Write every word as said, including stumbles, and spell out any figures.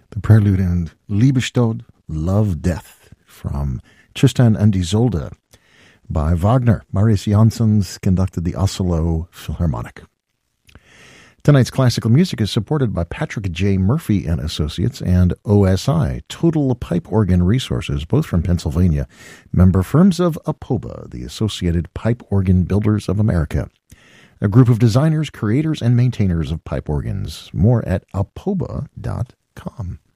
The prelude and Liebestod, Love, Death, from Tristan and Isolde by Wagner. Marius Jansons conducted the Oslo Philharmonic. Tonight's classical music is supported by Patrick J. Murphy and Associates and O S I, Total Pipe Organ Resources, both from Pennsylvania, member firms of APOBA, the Associated Pipe Organ Builders of America, a group of designers, creators, and maintainers of pipe organs. More at apoba dot com.